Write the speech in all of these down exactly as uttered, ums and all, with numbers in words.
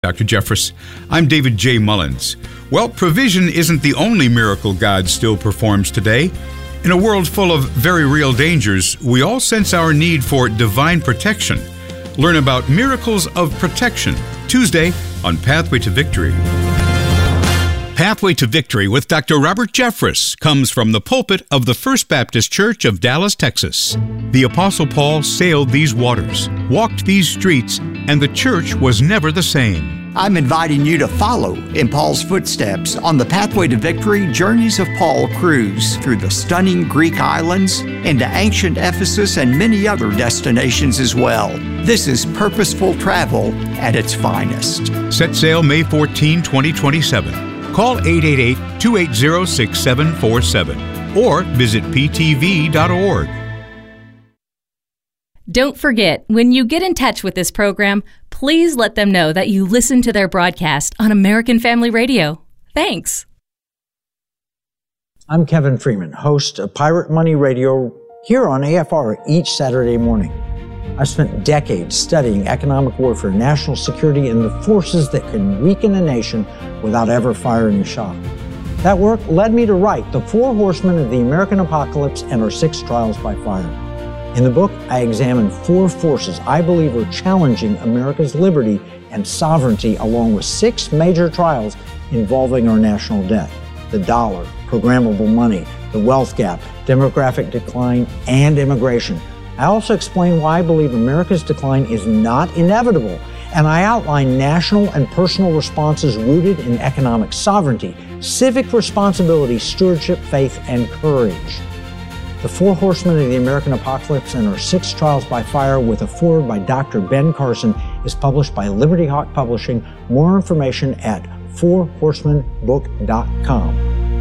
Doctor Jeffress. I'm David J. Mullins. Well, provision isn't the only miracle God still performs today. In a world full of very real dangers, we all sense our need for divine protection. Learn about miracles of protection Tuesday on Pathway to Victory. Pathway to Victory with Doctor Robert Jeffress comes from the pulpit of the First Baptist Church of Dallas, Texas. The Apostle Paul sailed these waters, walked these streets, and the church was never the same. I'm inviting you to follow in Paul's footsteps on the Pathway to Victory Journeys of Paul cruise through the stunning Greek islands, into ancient Ephesus, and many other destinations as well. This is purposeful travel at its finest. Set sail May fourteenth, twenty twenty-seven. Call eight eight eight, two eight zero, six seven four seven or visit p t v dot org. Don't forget, when you get in touch with this program, please let them know that you listen to their broadcast on American Family Radio. Thanks. I'm Kevin Freeman, host of Pirate Money Radio here on A F R each Saturday morning. I've spent decades studying economic warfare, national security, and the forces that can weaken a nation without ever firing a shot. That work led me to write The Four Horsemen of the American Apocalypse and Our Six Trials by Fire. In the book, I examine four forces I believe are challenging America's liberty and sovereignty, along with six major trials involving our national debt: the dollar, programmable money, the wealth gap, demographic decline, and immigration. I also explain why I believe America's decline is not inevitable, and I outline national and personal responses rooted in economic sovereignty, civic responsibility, stewardship, faith, and courage. The Four Horsemen of the American Apocalypse and Our Six Trials by Fire, with a foreword by Doctor Ben Carson, is published by Liberty Hawk Publishing. More information at four horsemen book dot com.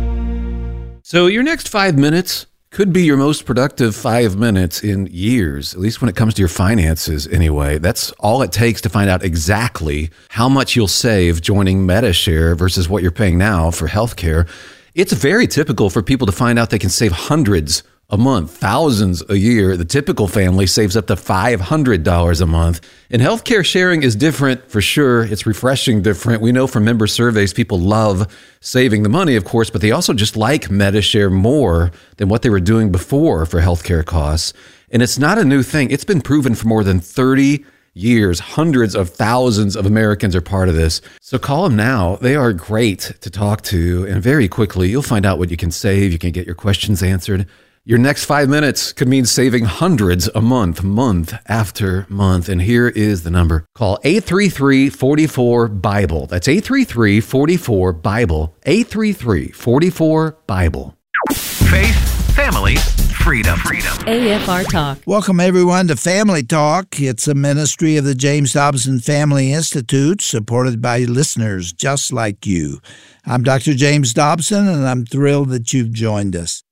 So your next five minutes could be your most productive five minutes in years, at least when it comes to your finances anyway. That's all it takes to find out exactly how much you'll save joining Medi-Share versus what you're paying now for healthcare. It's very typical for people to find out they can save hundreds a month, thousands a year. The typical family saves up to five hundred dollars a month. And healthcare sharing is different for sure. It's refreshing different. We know from member surveys, people love saving the money, of course, but they also just like Medi-Share more than what they were doing before for healthcare costs. And it's not a new thing. It's been proven for more than thirty years. Hundreds of thousands of Americans are part of this. So call them now. They are great to talk to. And very quickly, you'll find out what you can save. You can get your questions answered. Your next five minutes could mean saving hundreds a month, month after month. And here is the number. Call eight three three, four four, BIBLE. That's eight three three, four four, BIBLE. eight three three, four four, BIBLE. Faith, family, freedom. Freedom. A F R Talk. Welcome, everyone, to Family Talk. It's a ministry of the James Dobson Family Institute, supported by listeners just like you. I'm Doctor James Dobson, and I'm thrilled that you've joined us.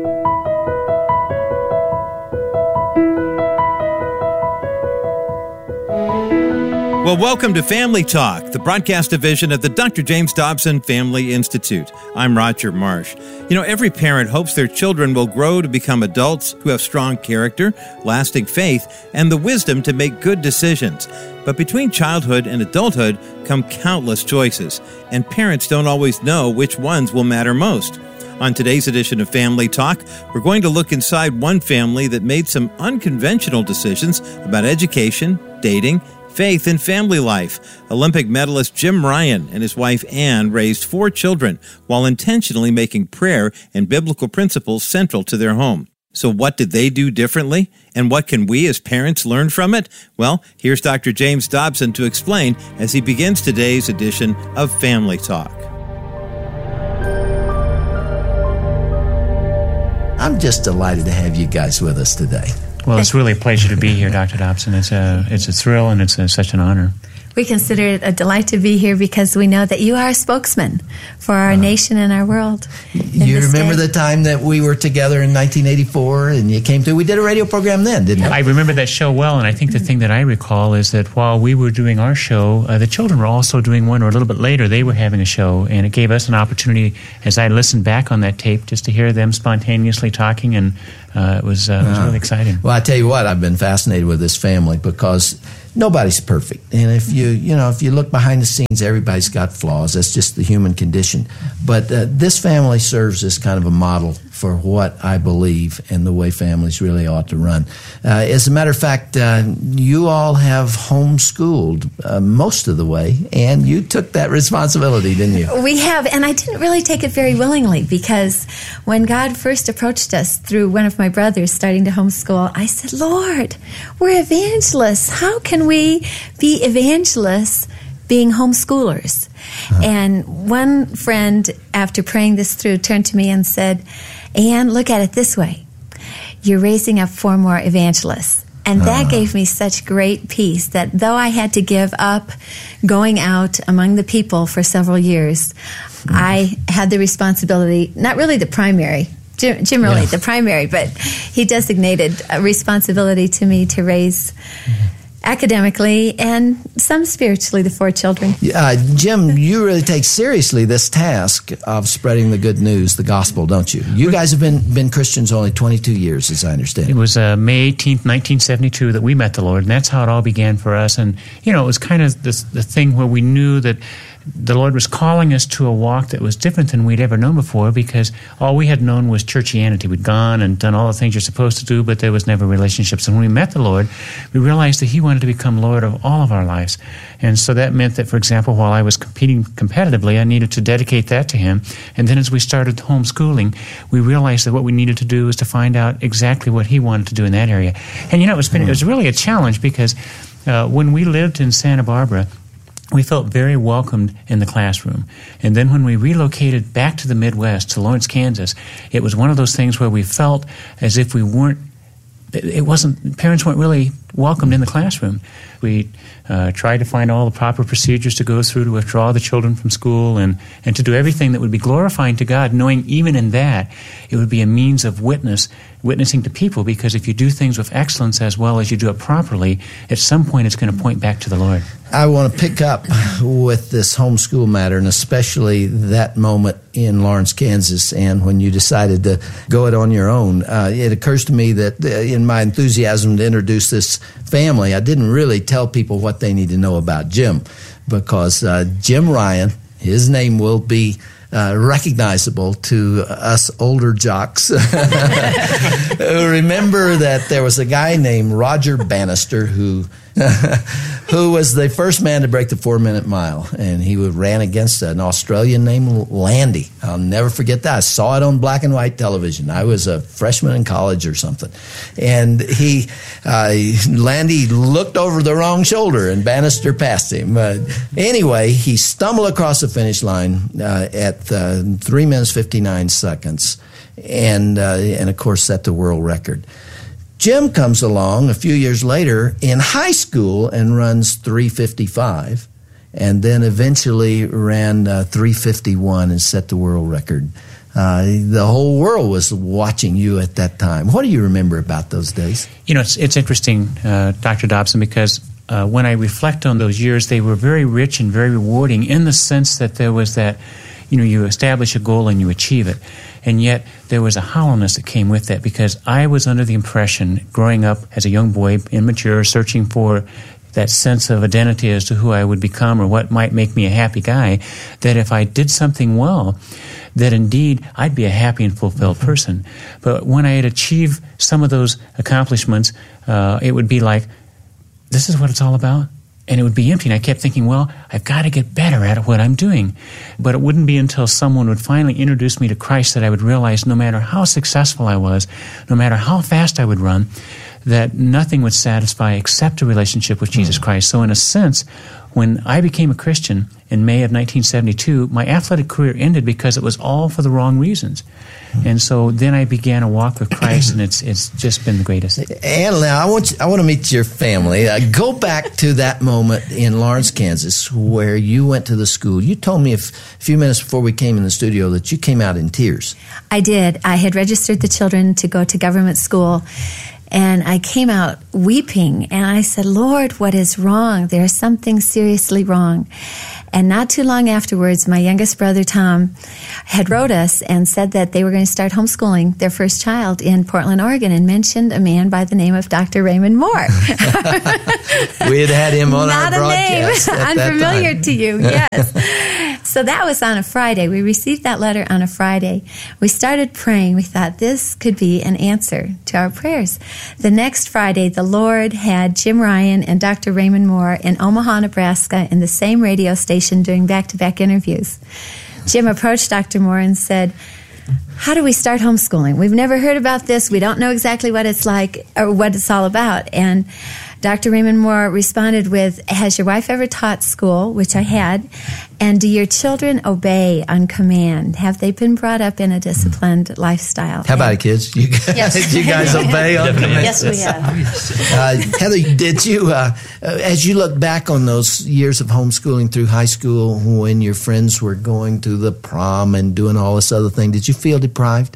Well, welcome to Family Talk, the broadcast division of the Doctor James Dobson Family Institute. I'm Roger Marsh. You know, every parent hopes their children will grow to become adults who have strong character, lasting faith, and the wisdom to make good decisions. But between childhood and adulthood come countless choices, and parents don't always know which ones will matter most. On today's edition of Family Talk, we're going to look inside one family that made some unconventional decisions about education, dating, faith, and family life. Olympic medalist Jim Ryan and his wife Ann raised four children while intentionally making prayer and biblical principles central to their home. So what did they do differently? And what can we as parents learn from it? Well, here's Doctor James Dobson to explain as he begins today's edition of Family Talk. I'm just delighted to have you guys with us today. Well, it's really a pleasure to be here, Doctor Dobson. It's a it's a thrill, and it's a, such an honor. We consider it a delight to be here because we know that you are a spokesman for our uh, nation and our world. You remember day. the time that we were together in nineteen eighty-four and you came through? We did a radio program then, didn't we? I remember that show well, and I think the thing that I recall is that while we were doing our show, uh, the children were also doing one, or a little bit later, they were having a show, and it gave us an opportunity, as I listened back on that tape, just to hear them spontaneously talking, and uh, it was, uh, it was uh, really exciting. Well, I tell you what, I've been fascinated with this family because nobody's perfect. And if you, you know, if you look behind the scenes, everybody's got flaws. That's just the human condition. But uh, this family serves as kind of a model for what I believe and the way families really ought to run. Uh, as a matter of fact, uh, you all have homeschooled uh, most of the way, and you took that responsibility, didn't you? We have, and I didn't really take it very willingly, because when God first approached us through one of my brothers starting to homeschool, I said, Lord, we're evangelists. How can we be evangelists being homeschoolers? Uh-huh. And one friend, after praying this through, turned to me and said, Ann, look at it this way. You're raising up four more evangelists. And that uh-huh. gave me such great peace that though I had to give up going out among the people for several years, mm-hmm. I had the responsibility, not really the primary, Jim, Jim really, yeah. the primary, but he designated a responsibility to me to raise mm-hmm. academically and some spiritually the four children. Uh, Jim, you really take seriously this task of spreading the good news, the gospel, don't you? You guys have been, been Christians only twenty-two years, as I understand. It was uh, May eighteenth, nineteen seventy-two that we met the Lord, and that's how it all began for us. And, you know, it was kind of this, the thing where we knew that the Lord was calling us to a walk that was different than we'd ever known before, because all we had known was churchianity. We'd gone and done all the things you're supposed to do, but there was never relationships. And when we met the Lord, we realized that He wanted to become Lord of all of our lives. And so that meant that, for example, while I was competing competitively, I needed to dedicate that to Him. And then as we started homeschooling, we realized that what we needed to do was to find out exactly what He wanted to do in that area. And, you know, it was, been, it was really a challenge, because uh, when we lived in Santa Barbara, we felt very welcomed in the classroom. And then when we relocated back to the Midwest, to Lawrence, Kansas, it was one of those things where we felt as if we weren't, it wasn't, parents weren't really welcomed in the classroom. We uh, tried to find all the proper procedures to go through to withdraw the children from school and, and to do everything that would be glorifying to God, knowing even in that it would be a means of witness, witnessing to people, because if you do things with excellence as well as you do it properly, at some point it's going to point back to the Lord. I want to pick up with this homeschool matter, and especially that moment in Lawrence, Kansas, and when you decided to go it on your own. Uh, it occurs to me that uh, in my enthusiasm to introduce this family, I didn't really tell people what they need to know about Jim, because uh, Jim Ryan, his name will be Uh, recognizable to us older jocks. Remember that there was a guy named Roger Bannister who who was the first man to break the four-minute mile, and he ran against an Australian named Landy. I'll never forget that. I saw it on black and white television. I was a freshman in college or something, and he uh, Landy looked over the wrong shoulder, and Bannister passed him. Uh, anyway, he stumbled across the finish line uh, at uh, three minutes fifty-nine seconds, and uh, and of course set the world record. Jim comes along a few years later in high school and runs three fifty-five, and then eventually ran uh, three fifty-one and set the world record. Uh, the whole world was watching you at that time. What do you remember about those days? You know, it's, it's interesting, uh, Doctor Dobson, because uh, when I reflect on those years, they were very rich and very rewarding in the sense that there was that, you know, you establish a goal and you achieve it. And yet there was a hollowness that came with that, because I was under the impression, growing up as a young boy, immature, searching for that sense of identity as to who I would become or what might make me a happy guy, that if I did something well, that indeed I'd be a happy and fulfilled person. But when I had achieved some of those accomplishments, uh, it would be like, this is what it's all about? And it would be empty. And I kept thinking, well, I've got to get better at what I'm doing. But it wouldn't be until someone would finally introduce me to Christ that I would realize no matter how successful I was, no matter how fast I would run, that nothing would satisfy except a relationship with Jesus Christ. So in a sense, when I became a Christian in May of nineteen seventy-two, my athletic career ended because it was all for the wrong reasons. And so then I began a walk with Christ, and it's it's just been the greatest. And now I want you, I want to meet your family. Uh, go back to that moment in Lawrence, Kansas, where you went to the school. You told me a, f- a few minutes before we came in the studio that you came out in tears. I did. I had registered the children to go to government school, And I came out weeping, and I said, Lord, what is wrong? There's something seriously wrong. And not too long afterwards, my youngest brother, Tom, had wrote us and said that they were going to start homeschooling their first child in Portland, Oregon, and mentioned a man by the name of Doctor Raymond Moore. We had had him on Not our broadcast. Not a name unfamiliar to you, yes. So that was on a Friday. We received that letter on a Friday. We started praying. We thought this could be an answer to our prayers. The next Friday, the Lord had Jim Ryan and Doctor Raymond Moore in Omaha, Nebraska, in the same radio station doing back-to-back interviews. Jim approached Doctor Moore and said, how do we start homeschooling? We've never heard about this. We don't know exactly what it's like or what it's all about. And Doctor Raymond Moore responded with, has your wife ever taught school, which I had, and do your children obey on command? Have they been brought up in a disciplined lifestyle? How about it, kids? You guys, yes. you guys obey on command? Yes, we have. Uh, Heather, did you, uh, as you look back on those years of homeschooling through high school when your friends were going to the prom and doing all this other thing, did you feel deprived?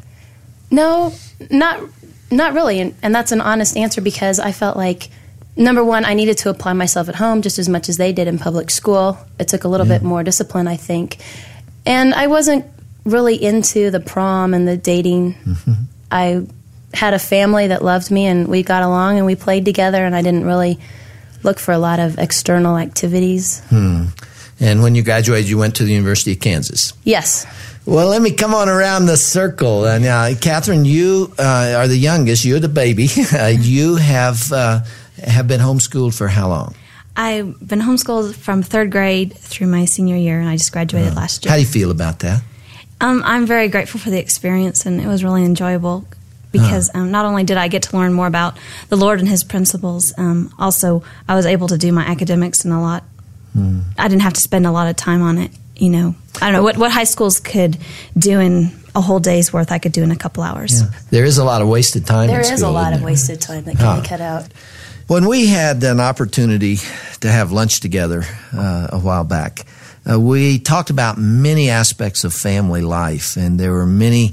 No, not not really, and, and that's an honest answer because I felt like, number one, I needed to apply myself at home just as much as they did in public school. It took a little yeah. bit more discipline, I think. And I wasn't really into the prom and the dating. Mm-hmm. I had a family that loved me, and we got along, and we played together, and I didn't really look for a lot of external activities. Hmm. And when you graduated, you went to the University of Kansas. Yes. Well, let me come on around the circle. Uh, now, Catherine, you uh, are the youngest. You're the baby. uh, you have... Uh, have been homeschooled for how long? I've been homeschooled from third grade through my senior year, and I just graduated uh, last year. How do you feel about that? Um, I'm very grateful for the experience, and it was really enjoyable because uh. um, not only did I get to learn more about the Lord and His principles, um, also I was able to do my academics and a lot. Hmm. I didn't have to spend a lot of time on it. You know, I don't know what what high schools could do in a whole day's worth. I could do in a couple hours. Yeah. There is a lot of wasted time. There in is school, a lot of there? wasted time that can huh. be cut out. When we had an opportunity to have lunch together uh, a while back, uh, we talked about many aspects of family life, and there were many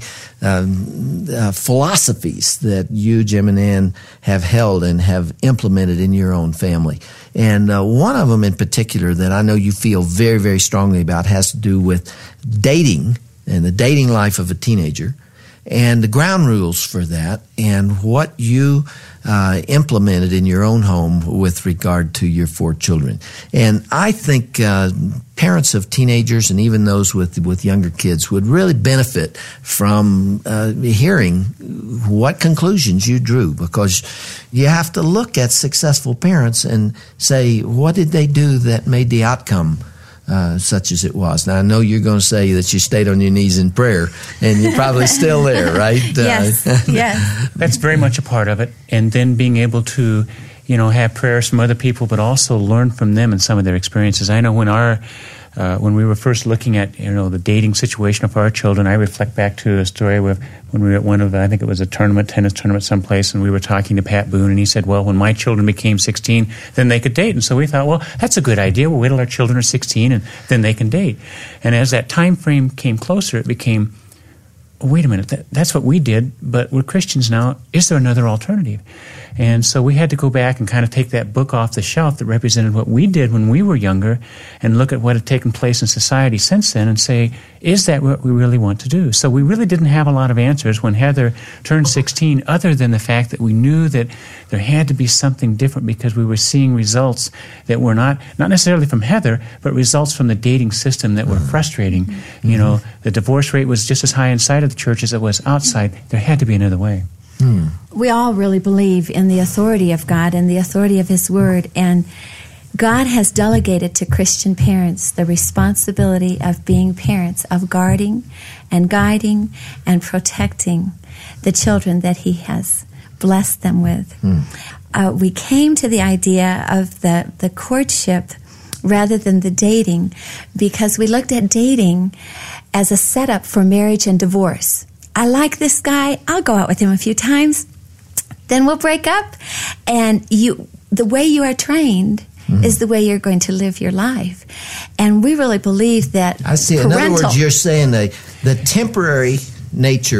um, uh, philosophies that you, Jim and Ann, have held and have implemented in your own family. And uh, one of them in particular that I know you feel very, very strongly about has to do with dating and the dating life of a teenager, and the ground rules for that, and what you uh, implemented in your own home with regard to your four children. And I think uh, parents of teenagers and even those with with younger kids would really benefit from uh, hearing what conclusions you drew, because you have to look at successful parents and say, what did they do that made the outcome Uh, such as it was. Now, I know you're going to say that you stayed on your knees in prayer, and you're probably still there, right? Yes, uh, yes. That's very much a part of it. And then being able to, you know, have prayers from other people, but also learn from them and some of their experiences. I know when our Uh, when we were first looking at, you know, the dating situation of our children, I reflect back to a story with when we were at one of the, I think it was a tournament, tennis tournament someplace, and we were talking to Pat Boone, and he said, well, when my children became sixteen, then they could date. And so we thought, well, that's a good idea. We'll wait till our children are sixteen, and then they can date. And as that time frame came closer, it became, oh, wait a minute, that, that's what we did, but we're Christians now. Is there another alternative? And so we had to go back and kind of take that book off the shelf that represented what we did when we were younger and look at what had taken place in society since then and say, is that what we really want to do? So we really didn't have a lot of answers when Heather turned sixteen, other than the fact that we knew that there had to be something different because we were seeing results that were not, not necessarily from Heather, but results from the dating system that were frustrating. Mm-hmm. You know, the divorce rate was just as high inside of the church as it was outside. There had to be another way. Hmm. We all really believe in the authority of God and the authority of His Word, and God has delegated to Christian parents the responsibility of being parents, of guarding and guiding and protecting the children that He has blessed them with. Hmm. Uh, we came to the idea of the, the courtship rather than the dating because we looked at dating as a setup for marriage and divorce. I like this guy. I'll go out with him a few times. Then we'll break up. And you, the way you are trained mm-hmm. is the way you're going to live your life. And we really believe that I see. Parental, in other words, you're saying the, the temporary nature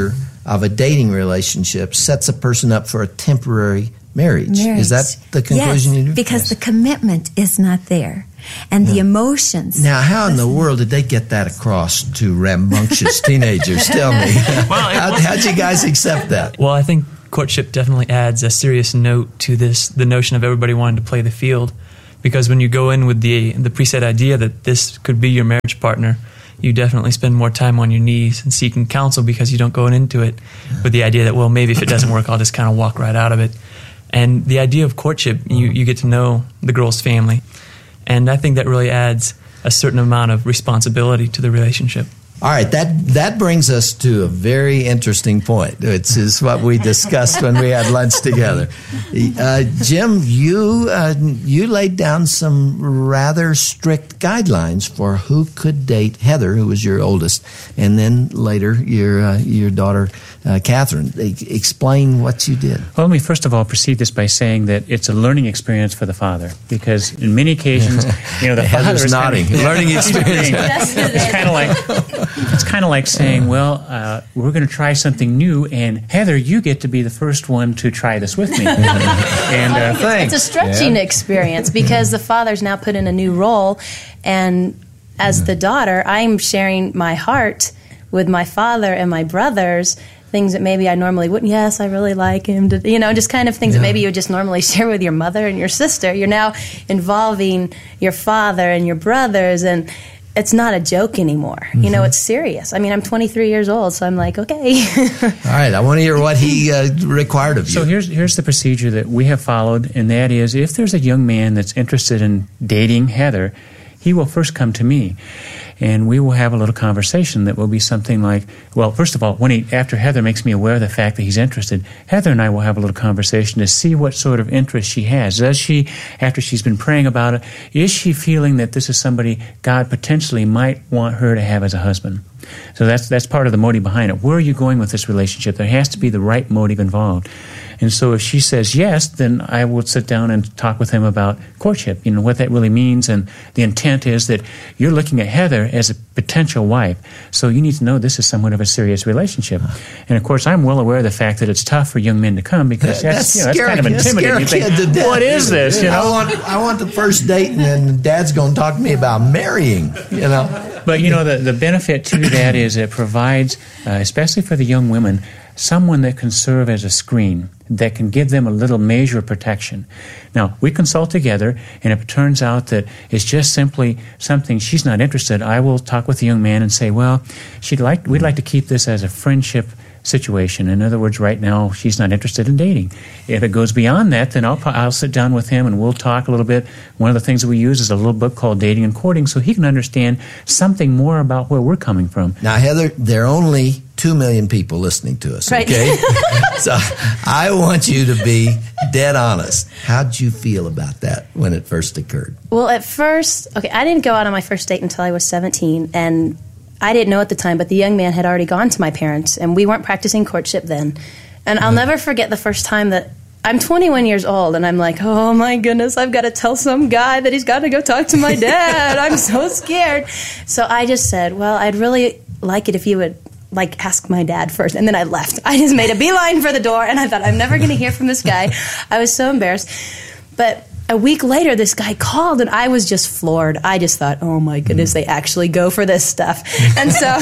of a dating relationship sets a person up for a temporary marriage. Marriage. Is that the conclusion yes, you do? Because yes. the commitment is not there. And yeah. the emotions. Now, how in the world did they get that across to rambunctious teenagers? Tell me. Well, how, how'd you guys accept that? Well, I think courtship definitely adds a serious note to this, the notion of everybody wanting to play the field. Because when you go in with the the preset idea that this could be your marriage partner, you definitely spend more time on your knees and seeking counsel because you don't go into it with the idea that, well, maybe if it doesn't work, I'll just kind of walk right out of it. And the idea of courtship, you, you get to know the girl's family. And I think that really adds a certain amount of responsibility to the relationship. All right, that that brings us to a very interesting point. It's is what we discussed when we had lunch together. Uh, Jim, you uh, you laid down some rather strict guidelines for who could date Heather, who was your oldest, and then later your uh, your daughter uh, Catherine. Explain what you did. Well, let me first of all precede this by saying that it's a learning experience for the father, because in many occasions, you know, the father is nodding. Kind of, learning experience. It's kind of like. It's kind of like saying, well, uh, we're going to try something new, and Heather, you get to be the first one to try this with me. and uh, It's a stretching yeah. experience because the father's now put in a new role, and as the daughter, I'm sharing my heart with my father and my brothers, things that maybe I normally wouldn't. Yes, I really like him. To, you know, just kind of things yeah. that maybe you would just normally share with your mother and your sister. You're now involving your father and your brothers, and it's not a joke anymore. Mm-hmm. You know, it's serious. I mean, I'm twenty-three years old, so I'm like, okay. All right, I want to hear what he uh, required of you. So here's here's the procedure that we have followed, and that is, if there's a young man that's interested in dating Heather, he will first come to me, and we will have a little conversation that will be something like, well, first of all, when he, after Heather makes me aware of the fact that he's interested, Heather and I will have a little conversation to see what sort of interest she has. Does she, after she's been praying about it, is she feeling that this is somebody God potentially might want her to have as a husband? So that's that's part of the motive behind it. Where are you going with this relationship? There has to be the right motive involved. And so if she says yes, then I will sit down and talk with him about courtship, you know, what that really means. And the intent is that you're looking at Heather as a potential wife. So you need to know this is somewhat of a serious relationship. And, of course, I'm well aware of the fact that it's tough for young men to come because that's, that's, you know, that's kind of intimidating. You think, what is this? You know? I want, I want the first date, and then Dad's going to talk to me about marrying, you know. But, you know, the, the benefit to that is it provides, uh, especially for the young women, someone that can serve as a screen, that can give them a little measure of protection. Now, we consult together, and if it turns out that it's just simply something she's not interested, I will talk with the young man and say, well, she'd like, we'd like to keep this as a friendship situation. In other words, right now, she's not interested in dating. If it goes beyond that, then I'll, I'll sit down with him and we'll talk a little bit. One of the things that we use is a little book called Dating and Courting, so he can understand something more about where we're coming from. Now, Heather, there are only two million people listening to us, right. Okay? So I want you to be dead honest. How'd you feel about that when it first occurred? Well, at first, okay, I didn't go out on my first date until I was seventeen, and I didn't know at the time, but the young man had already gone to my parents, and we weren't practicing courtship then. And I'll never forget the first time that I'm twenty-one years old, and I'm like, oh my goodness, I've got to tell some guy that he's got to go talk to my dad. I'm so scared. So I just said, well, I'd really like it if you would, like, ask my dad first. And then I left. I just made a beeline for the door, and I thought, I'm never going to hear from this guy. I was so embarrassed. But a week later, this guy called, and I was just floored. I just thought, oh my goodness, they actually go for this stuff. And so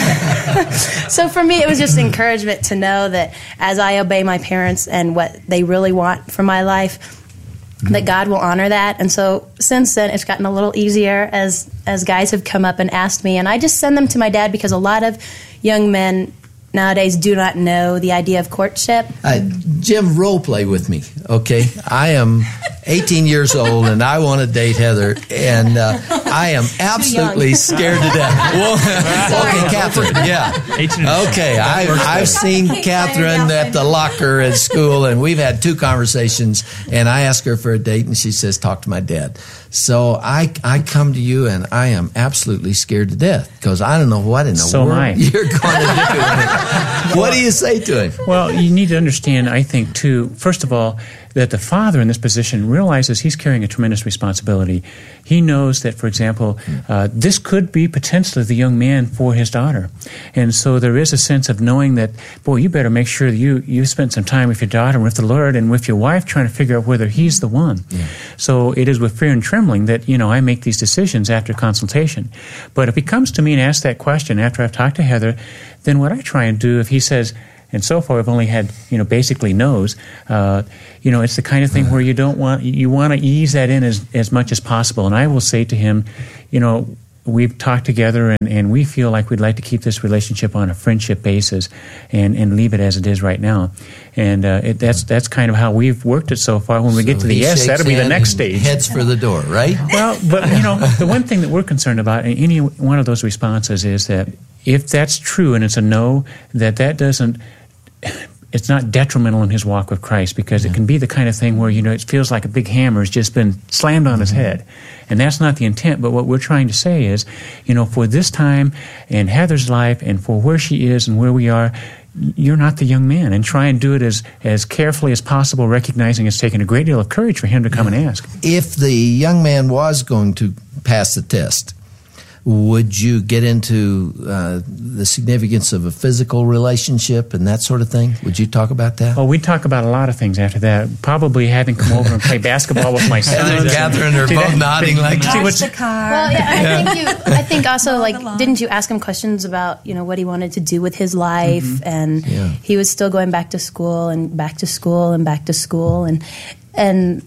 so for me, it was just encouragement to know that as I obey my parents and what they really want for my life, that God will honor that. And so since then, it's gotten a little easier as as guys have come up and asked me. And I just send them to my dad because a lot of young men nowadays do not know the idea of courtship. Uh, Jim, role play with me, okay? I am eighteen years old, and I want to date Heather, and uh, I am absolutely scared to death. Well, okay, Catherine, yeah. Okay, I, I've seen Catherine at the locker at school, and we've had two conversations, and I ask her for a date, and she says, talk to my dad. So I, I come to you and I am absolutely scared to death because I don't know what in the So am world I. you're going to do. What do you say to him? Well, you need to understand, I think, too, first of all, that the father in this position realizes he's carrying a tremendous responsibility. He knows that, for example, uh, this could be potentially the young man for his daughter. And so there is a sense of knowing that, boy, you better make sure that you, you spend some time with your daughter and with the Lord and with your wife trying to figure out whether he's the one. Yeah. So it is with fear and trembling that, you know, I make these decisions after consultation. But if he comes to me and asks that question after I've talked to Heather, then what I try and do, if he says, and so far, I've only had, you know, basically no's. Uh, you know, it's the kind of thing where you don't want, you want to ease that in as, as much as possible. And I will say to him, you know, we've talked together and, and we feel like we'd like to keep this relationship on a friendship basis and, and leave it as it is right now. And uh, it, that's that's kind of how we've worked it so far. When we So get to the he yes, shakes that'll be the hand next and stage. Heads for the door, right? Well, but, you know, the one thing that we're concerned about in any one of those responses is that if that's true and it's a no, that that doesn't... it's not detrimental in his walk with Christ because yeah. it can be the kind of thing where, you know, it feels like a big hammer has just been slammed on mm-hmm. his head. And that's not the intent, but what we're trying to say is, you know, for this time in Heather's life and for where she is and where we are, you're not the young man. And try and do it as, as carefully as possible, recognizing it's taken a great deal of courage for him to come yeah. and ask. If the young man was going to pass the test, would you get into uh, the significance of a physical relationship and that sort of thing? Would you talk about that? Well, we'd talk about a lot of things after that. Probably having come over and play basketball with my son. Heather and Catherine are both nodding like Watch what's, the car. Well, yeah, I yeah. think you. I think also like, didn't you ask him questions about, you know, what he wanted to do with his life, mm-hmm. and yeah. he was still going back to school and back to school and back to school, and and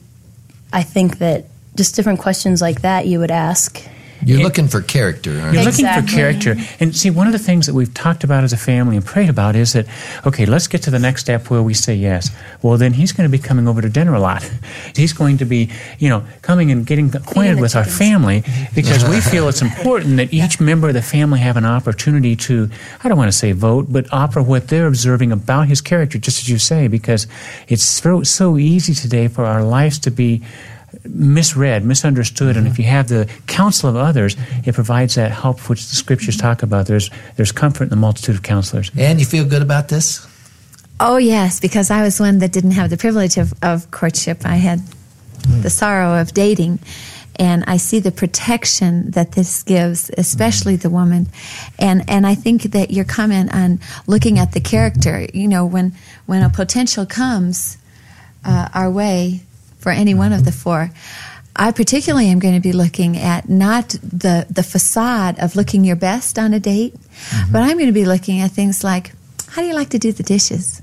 I think that just different questions like that you would ask. You're it, looking for character, aren't You're you? looking Exactly. for character. And see, one of the things that we've talked about as a family and prayed about is that, okay, let's get to the next step where we say yes. Well, then he's going to be coming over to dinner a lot. He's going to be, you know, coming and getting acquainted with our family because we feel it's important that each member of the family have an opportunity to, I don't want to say vote, but offer what they're observing about his character, just as you say, because it's so, so easy today for our lives to be misread, misunderstood, mm-hmm. and if you have the counsel of others, it provides that help which the scriptures talk about. There's there's comfort in the multitude of counselors. And you feel good about this? Oh, yes, because I was one that didn't have the privilege of, of courtship. I had mm. the sorrow of dating, and I see the protection that this gives, especially mm. the woman. And and I think that your comment on looking at the character, you know, when, when a potential comes uh, our way, for any one of the four, I particularly am going to be looking at not the, the facade of looking your best on a date, mm-hmm. but I'm going to be looking at things like, how do you like to do the dishes?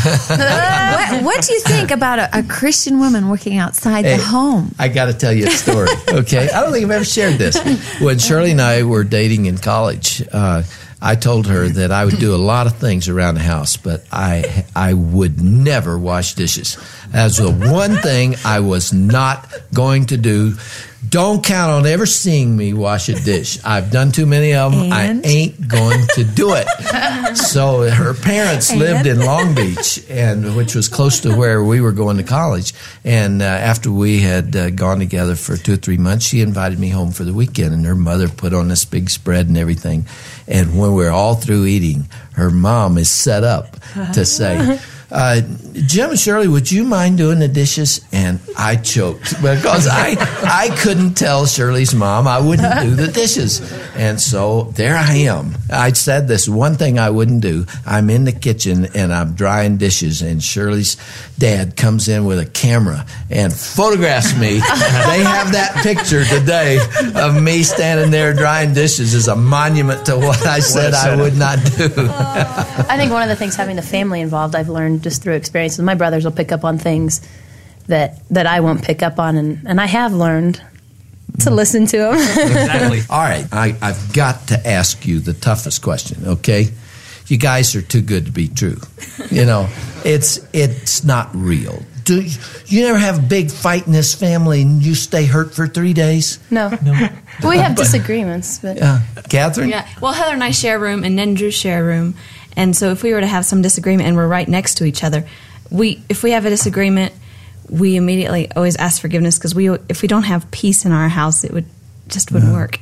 what, what do you think about a, a Christian woman working outside hey, the home? I got to tell you a story, okay? I don't think I've ever shared this. When Shirley and I were dating in college, uh, I told her that I would do a lot of things around the house, but I I would never wash dishes. That's the one thing I was not going to do. Don't count on ever seeing me wash a dish. I've done too many of them. And? I ain't going to do it. So her parents and? lived in Long Beach, and which was close to where we were going to college. And uh, after we had uh, gone together for two or three months, she invited me home for the weekend, and her mother put on this big spread and everything. And when we're all through eating, her mom is set up to say, Uh, Jim and Shirley, would you mind doing the dishes? And I choked because I I couldn't tell Shirley's mom I wouldn't do the dishes. And so there I am. I said this one thing I wouldn't do. I'm in the kitchen and I'm drying dishes, and Shirley's dad comes in with a camera and photographs me. They have that picture today of me standing there drying dishes as a monument to what I said I would not do. I think one of the things having the family involved, I've learned just through experience. My brothers will pick up on things that that I won't pick up on, and, and I have learned to listen to them. Exactly. All right, I, I've got to ask you the toughest question, okay? You guys are too good to be true. You know, it's it's not real. Do you, you never have a big fight in this family and you stay hurt for three days? No. no. We have disagreements. But. Uh, Catherine? Yeah. Well, Heather and I share a room, and then Drew share a room. And so if we were to have some disagreement and we're right next to each other, we if we have a disagreement, we immediately always ask forgiveness because we, if we don't have peace in our house, it would just wouldn't Yeah. work.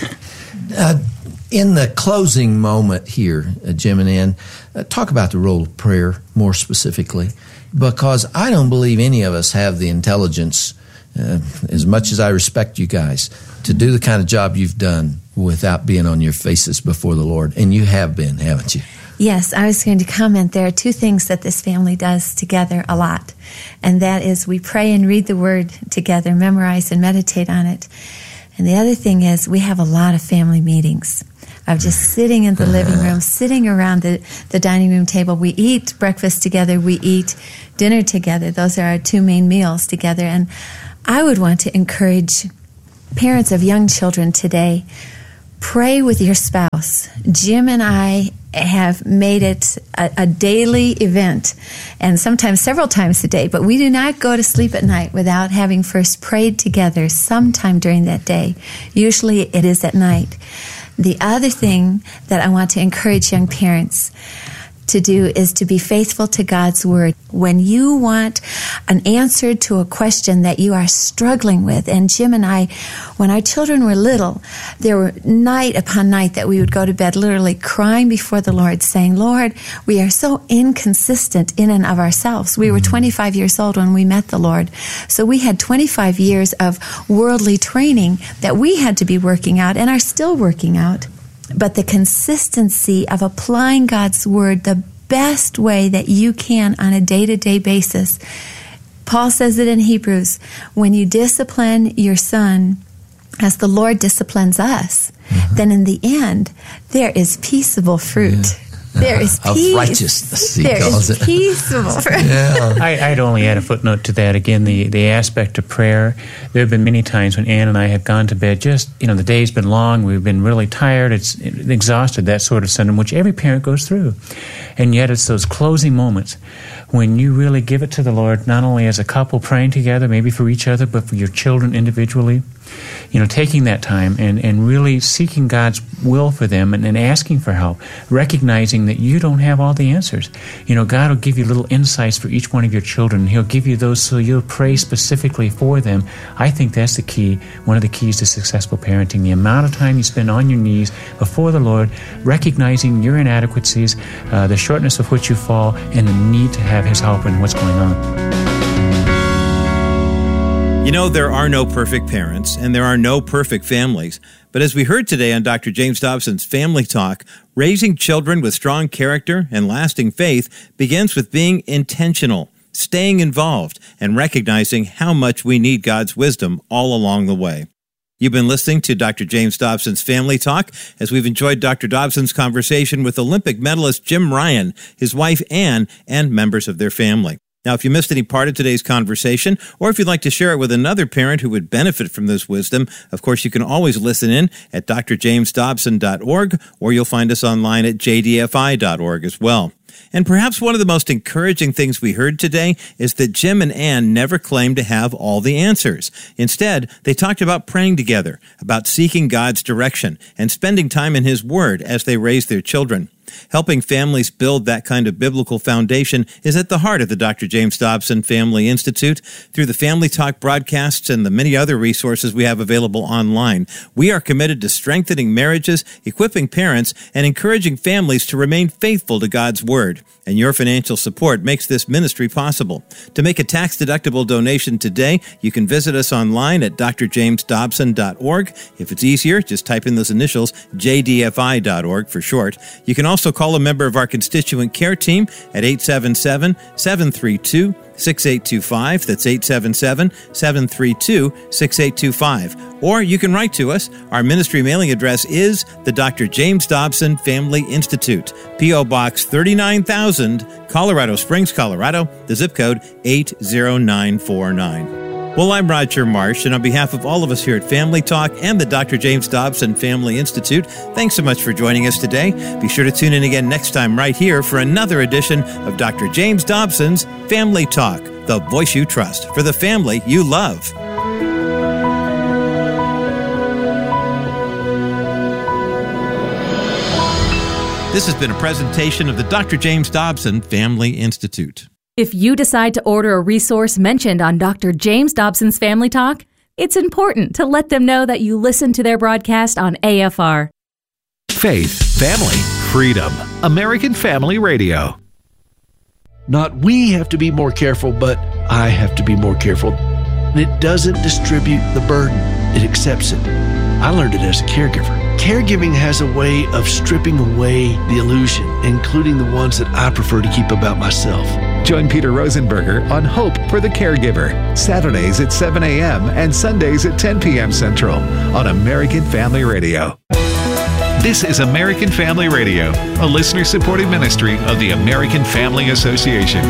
Uh, in the closing moment here, uh, Jim and Ann, uh, talk about the role of prayer more specifically, because I don't believe any of us have the intelligence, uh, as much as I respect you guys, to do the kind of job you've done without being on your faces before the Lord. And you have been, haven't you? Yes, I was going to comment. There are two things that this family does together a lot, and that is we pray and read the Word together, memorize and meditate on it. And the other thing is we have a lot of family meetings of just sitting in the living room, sitting around the, the dining room table. We eat breakfast together. We eat dinner together. Those are our two main meals together. And I would want to encourage parents of young children today, pray with your spouse. Jim and I have made it a, a daily event, and sometimes several times a day, but we do not go to sleep at night without having first prayed together sometime during that day. Usually it is at night. The other thing that I want to encourage young parents to do is to be faithful to God's Word. When you want an answer to a question that you are struggling with, and Jim and I, when our children were little, there were night upon night that we would go to bed literally crying before the Lord, saying, Lord, we are so inconsistent in and of ourselves. We were twenty-five years old when we met the Lord. So we had twenty-five years of worldly training that we had to be working out and are still working out. But the consistency of applying God's Word the best way that you can on a day-to-day basis. Paul says it in Hebrews, when you discipline your son as the Lord disciplines us, mm-hmm. then in the end, there is peaceable fruit. Yeah. There is of peace. righteousness, he there calls is it. peaceable fruit. Yeah. I, I'd only add a footnote to that. Again, the, the aspect of prayer. There have been many times when Ann and I have gone to bed, just, you know, the day's been long, we've been really tired, it's exhausted, that sort of syndrome, which every parent goes through. And yet it's those closing moments when you really give it to the Lord, not only as a couple praying together, maybe for each other, but for your children individually. You know, taking that time and, and really seeking God's will for them and, and asking for help, recognizing that you don't have all the answers. You know, God will give you little insights for each one of your children. He'll give you those so you'll pray specifically for them. I think that's the key, one of the keys to successful parenting, the amount of time you spend on your knees before the Lord, recognizing your inadequacies, uh, the shortness of which you fall, and the need to have His help in what's going on. You know, there are no perfect parents, and there are no perfect families. But as we heard today on Doctor James Dobson's Family Talk, raising children with strong character and lasting faith begins with being intentional, staying involved, and recognizing how much we need God's wisdom all along the way. You've been listening to Doctor James Dobson's Family Talk as we've enjoyed Doctor Dobson's conversation with Olympic medalist Jim Ryan, his wife Ann, and members of their family. Now, if you missed any part of today's conversation, or if you'd like to share it with another parent who would benefit from this wisdom, of course, you can always listen in at d r james dobson dot org, or you'll find us online at j d f i dot org as well. And perhaps one of the most encouraging things we heard today is that Jim and Ann never claimed to have all the answers. Instead, they talked about praying together, about seeking God's direction, and spending time in His Word as they raised their children. Helping families build that kind of biblical foundation is at the heart of the Doctor James Dobson Family Institute. Through the Family Talk broadcasts and the many other resources we have available online, we are committed to strengthening marriages, equipping parents, and encouraging families to remain faithful to God's Word. And your financial support makes this ministry possible. To make a tax-deductible donation today, you can visit us online at d r james dobson dot org. If it's easier, just type in those initials, j d f i dot org for short. You can also call a member of our constituent care team at eight seven seven, seven three two, six eight two five. That's eight seven seven, seven three two, six eight two five. Or you can write to us. Our ministry mailing address is the Doctor James Dobson Family Institute, P O. Box thirty-nine thousand, Colorado Springs, Colorado, the zip code eight zero nine four nine. Well, I'm Roger Marsh, and on behalf of all of us here at Family Talk and the Doctor James Dobson Family Institute, thanks so much for joining us today. Be sure to tune in again next time right here for another edition of Doctor James Dobson's Family Talk, the voice you trust for the family you love. This has been a presentation of the Doctor James Dobson Family Institute. If you decide to order a resource mentioned on Doctor James Dobson's Family Talk, it's important to let them know that you listen to their broadcast on A F R. Faith, family, freedom. American Family Radio. Not we have to be more careful, but I have to be more careful. It doesn't distribute the burden. It accepts it. I learned it as a caregiver. Caregiving has a way of stripping away the illusion, including the ones that I prefer to keep about myself. Join Peter Rosenberger on Hope for the Caregiver, Saturdays at seven a.m. and Sundays at ten p.m. Central on American Family Radio. This is American Family Radio, a listener-supported ministry of the American Family Association.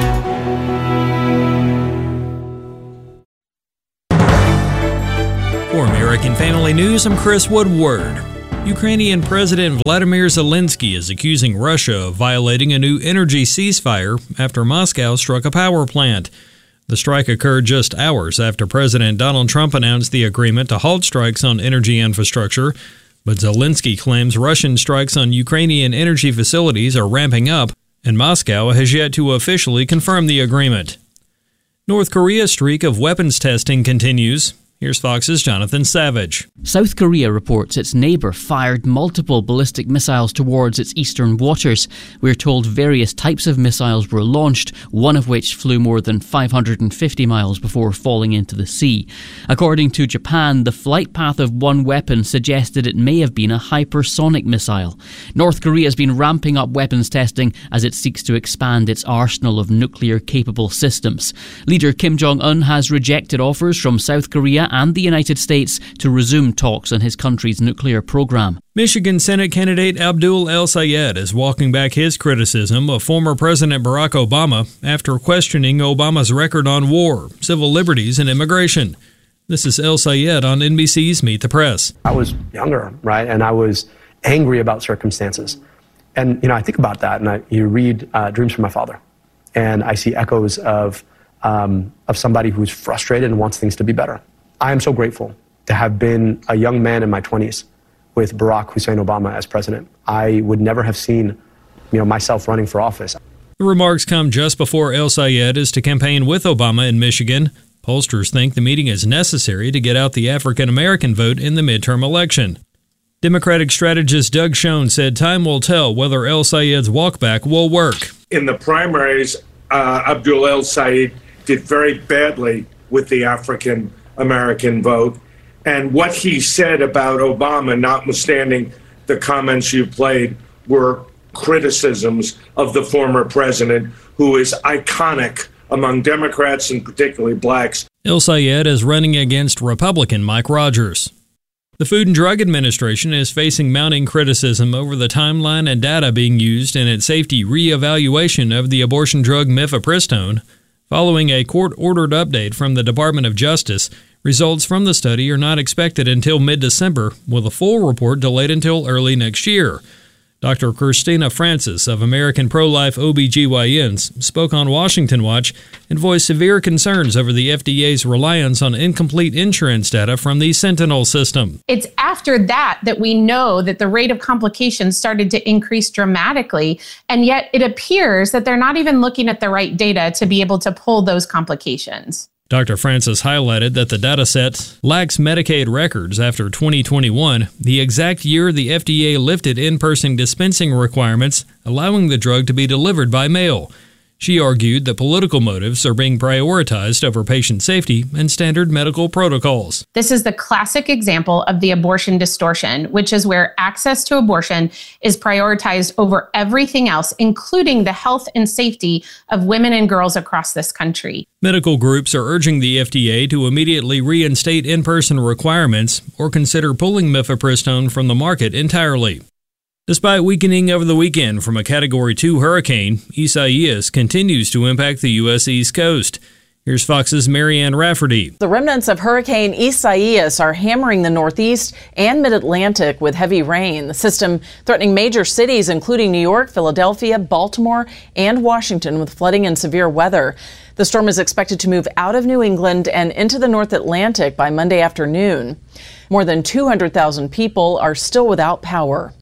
For American Family News, I'm Chris Woodward. Ukrainian President Vladimir Zelensky is accusing Russia of violating a new energy ceasefire after Moscow struck a power plant. The strike occurred just hours after President Donald Trump announced the agreement to halt strikes on energy infrastructure, but Zelensky claims Russian strikes on Ukrainian energy facilities are ramping up, and Moscow has yet to officially confirm the agreement. North Korea's streak of weapons testing continues. Here's Fox's Jonathan Savage. South Korea reports its neighbour fired multiple ballistic missiles towards its eastern waters. We're told various types of missiles were launched, one of which flew more than five hundred fifty miles before falling into the sea. According to Japan, the flight path of one weapon suggested it may have been a hypersonic missile. North Korea has been ramping up weapons testing as it seeks to expand its arsenal of nuclear-capable systems. Leader Kim Jong-un has rejected offers from South Korea and the United States to resume talks on his country's nuclear program. Michigan Senate candidate Abdul El-Sayed is walking back his criticism of former President Barack Obama after questioning Obama's record on war, civil liberties, and immigration. This is El-Sayed on N B C's Meet the Press. I was younger, right, and I was angry about circumstances. And, you know, I think about that, and I, you read uh, Dreams from My Father, and I see echoes of, um, of somebody who's frustrated and wants things to be better. I am so grateful to have been a young man in my twenties with Barack Hussein Obama as president. I would never have seen, you know, myself running for office. The remarks come just before El-Sayed is to campaign with Obama in Michigan. Pollsters think the meeting is necessary to get out the African-American vote in the midterm election. Democratic strategist Doug Schoen said time will tell whether El-Sayed's walkback will work. In the primaries, uh, Abdul El-Sayed did very badly with the African American vote. And what he said about Obama, notwithstanding the comments you played, were criticisms of the former president, who is iconic among Democrats and particularly blacks. El-Sayed is running against Republican Mike Rogers. The Food and Drug Administration is facing mounting criticism over the timeline and data being used in its safety re-evaluation of the abortion drug mifepristone. Following a court-ordered update from the Department of Justice, results from the study are not expected until mid-December, with a full report delayed until early next year. Doctor Christina Francis of American Pro-Life O B G Y Ns spoke on Washington Watch and voiced severe concerns over the F D A's reliance on incomplete insurance data from the Sentinel system. It's after that that we know that the rate of complications started to increase dramatically, and yet it appears that they're not even looking at the right data to be able to pull those complications. Doctor Francis highlighted that the dataset lacks Medicaid records after twenty twenty-one, the exact year the F D A lifted in-person dispensing requirements, allowing the drug to be delivered by mail. She argued that political motives are being prioritized over patient safety and standard medical protocols. This is the classic example of the abortion distortion, which is where access to abortion is prioritized over everything else, including the health and safety of women and girls across this country. Medical groups are urging the F D A to immediately reinstate in-person requirements or consider pulling mifepristone from the market entirely. Despite weakening over the weekend from a Category two hurricane, Isaias continues to impact the U S East Coast. Here's Fox's Marianne Rafferty. The remnants of Hurricane Isaias are hammering the Northeast and Mid-Atlantic with heavy rain. The system threatening major cities including New York, Philadelphia, Baltimore, and Washington with flooding and severe weather. The storm is expected to move out of New England and into the North Atlantic by Monday afternoon. More than two hundred thousand people are still without power.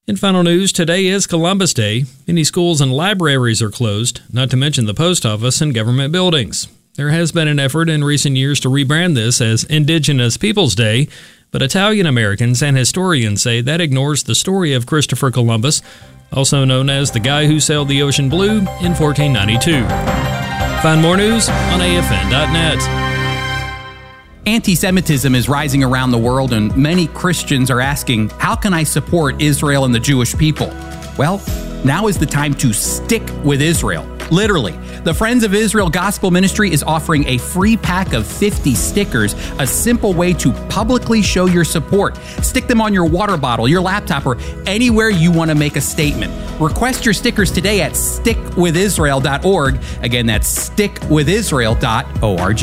In final news, today is Columbus Day. Many schools and libraries are closed, not to mention the post office and government buildings. There has been an effort in recent years to rebrand this as Indigenous Peoples Day, but Italian Americans and historians say that ignores the story of Christopher Columbus, also known as the guy who sailed the ocean blue in fourteen ninety-two. Find more news on A F N dot net. Anti-Semitism is rising around the world, and many Christians are asking, how can I support Israel and the Jewish people? Well, now is the time to stick with Israel. Literally, the Friends of Israel Gospel Ministry is offering a free pack of fifty stickers, a simple way to publicly show your support. Stick them on your water bottle, your laptop, or anywhere you want to make a statement. Request your stickers today at stick with israel dot org. Again, that's stick with israel dot org.